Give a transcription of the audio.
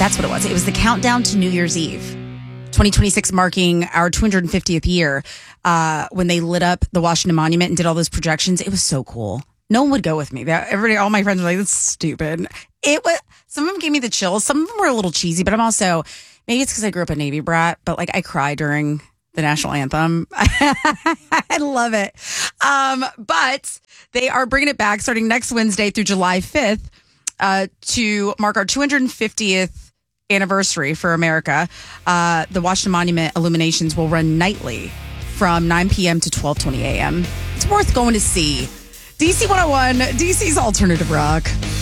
That's what it was. It was the countdown to New Year's Eve, 2026, marking our 250th year. When they lit up the Washington Monument and did all those projections, it was so cool. No one would go with me. Everybody, all my friends were like, "That's stupid." It was. Some of them gave me the chills. Some of them were a little cheesy, but I'm also, maybe it's because I grew up a Navy brat, but like I cry during the national anthem. I love it. But they are bringing it back starting next Wednesday through July 5th to mark our 250th anniversary for America. The Washington Monument illuminations will run nightly from 9 p.m. to 12:20 a.m. It's worth going to see. DC 101, DC's Alternative Rock.